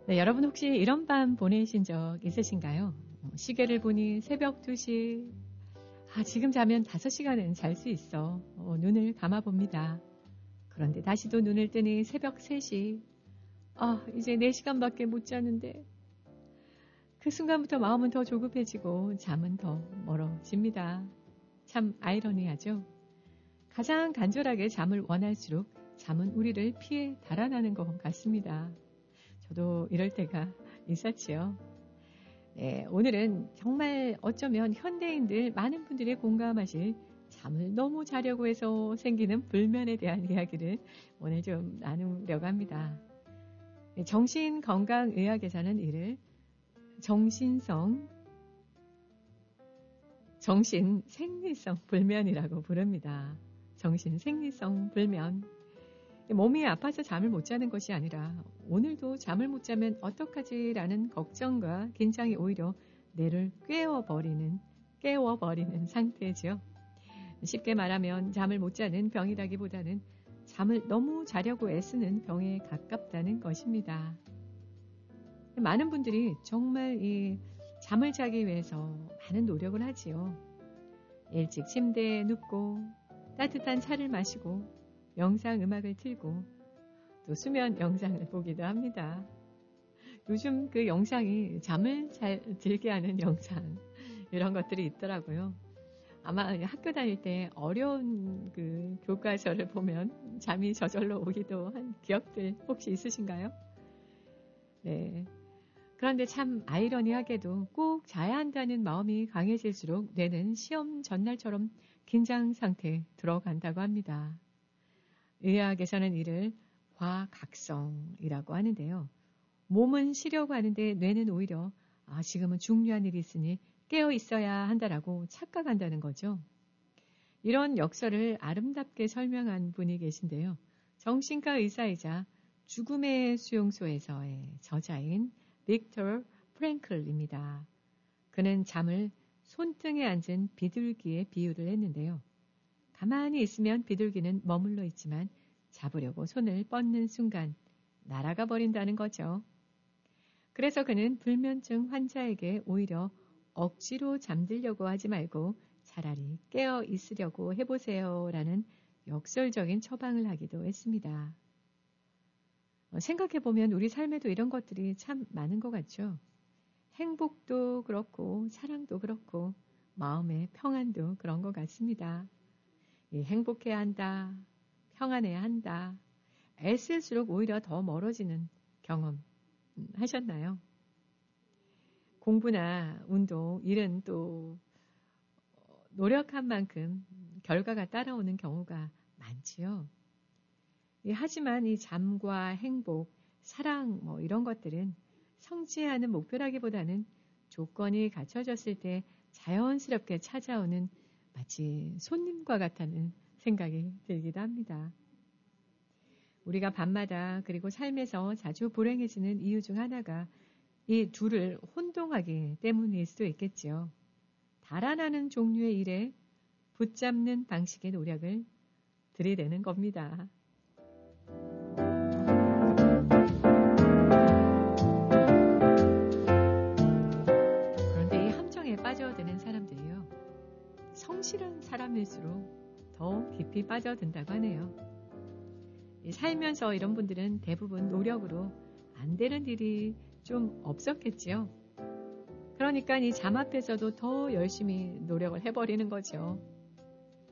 네, 여러분 혹시 이런 밤 보내신 적 있으신가요? 시계를 보니 새벽 2시, 지금 자면 5시간은 잘 수 있어. 눈을 감아봅니다. 그런데 다시 또 눈을 뜨니 새벽 3시, 이제 4시간밖에 못 자는데 그 순간부터 마음은 더 조급해지고 잠은 더 멀어집니다. 참 아이러니하죠? 가장 간절하게 잠을 원할수록 잠은 우리를 피해 달아나는 것 같습니다. 저도 이럴 때가 있었지요. 네, 오늘은 정말 어쩌면 현대인들 많은 분들이 공감하실 잠을 너무 자려고 해서 생기는 불면에 대한 이야기를 오늘 좀 나누려고 합니다. 정신건강의학에서는 이를 정신생리성 불면이라고 부릅니다. 정신생리성 불면. 몸이 아파서 잠을 못 자는 것이 아니라 오늘도 잠을 못 자면 어떡하지라는 걱정과 긴장이 오히려 뇌를 깨워버리는 상태죠. 쉽게 말하면 잠을 못 자는 병이라기보다는 잠을 너무 자려고 애쓰는 병에 가깝다는 것입니다. 많은 분들이 정말 이 잠을 자기 위해서 많은 노력을 하지요. 일찍 침대에 눕고 따뜻한 차를 마시고 영상 음악을 틀고 또 수면 영상을 보기도 합니다. 요즘 그 영상이 잠을 잘 들게 하는 영상 이런 것들이 있더라고요. 아마 학교 다닐 때 어려운 그 교과서를 보면 잠이 저절로 오기도 한 기억들 혹시 있으신가요? 네. 그런데 참 아이러니하게도 꼭 자야 한다는 마음이 강해질수록 뇌는 시험 전날처럼 긴장 상태에 들어간다고 합니다. 의학에서는 이를 과각성이라고 하는데요. 몸은 쉬려고 하는데 뇌는 오히려 지금은 중요한 일이 있으니 깨어 있어야 한다라고 착각한다는 거죠. 이런 역설을 아름답게 설명한 분이 계신데요. 정신과 의사이자 죽음의 수용소에서의 저자인 빅터 프랭클입니다. 그는 잠을 손등에 앉은 비둘기에 비유를 했는데요. 가만히 있으면 비둘기는 머물러 있지만 잡으려고 손을 뻗는 순간 날아가 버린다는 거죠. 그래서 그는 불면증 환자에게 오히려 억지로 잠들려고 하지 말고 차라리 깨어 있으려고 해보세요 라는 역설적인 처방을 하기도 했습니다. 생각해보면 우리 삶에도 이런 것들이 참 많은 것 같죠. 행복도 그렇고 사랑도 그렇고 마음의 평안도 그런 것 같습니다. 행복해야 한다, 평안해야 한다, 애쓸수록 오히려 더 멀어지는 경험 하셨나요? 공부나 운동, 일은 또 노력한 만큼 결과가 따라오는 경우가 많지요. 하지만 이 잠과 행복, 사랑 이런 것들은 성취하는 목표라기보다는 조건이 갖춰졌을 때 자연스럽게 찾아오는 마치 손님과 같다는 생각이 들기도 합니다. 우리가 밤마다 그리고 삶에서 자주 불행해지는 이유 중 하나가 이 둘을 혼동하기 때문일 수도 있겠지요. 달아나는 종류의 일에 붙잡는 방식의 노력을 들이대는 겁니다. 그런데 이 함정에 빠져드는 사람들이요. 성실한 사람일수록 더 깊이 빠져든다고 하네요. 살면서 이런 분들은 대부분 노력으로 안 되는 일이 좀 없었겠지요. 그러니까 이 잠 앞에서도 더 열심히 노력을 해버리는 거죠.